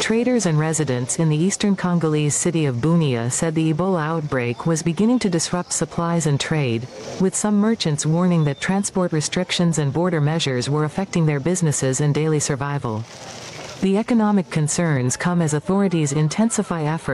Traders and residents in the eastern Congolese city of Bunia said the Ebola outbreak was beginning to disrupt supplies and trade, with some merchants warning that transport restrictions and border measures were affecting their businesses and daily survival. The economic concerns come as authorities intensify efforts